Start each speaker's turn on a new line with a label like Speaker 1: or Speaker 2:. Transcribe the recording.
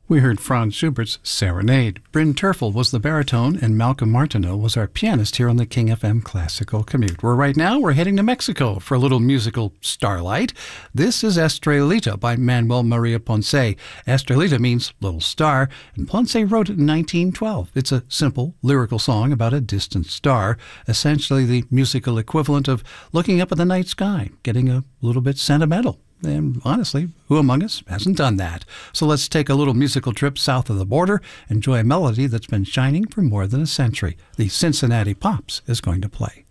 Speaker 1: We heard Franz Schubert's Serenade. Bryn Terfel was the baritone, and Malcolm Martineau was our pianist here on the King FM Classical Commute. Right now, we're heading to Mexico for a little musical starlight. This is Estrellita by Manuel Maria Ponce. Estrellita means little star, and Ponce wrote it in 1912. It's a simple, lyrical song about a distant star, essentially the musical equivalent of looking up at the night sky, getting a little bit sentimental. And honestly, who among us hasn't done that? So let's take a little musical trip south of the border, enjoy a melody that's been shining for more than a century. The Cincinnati Pops is going to play.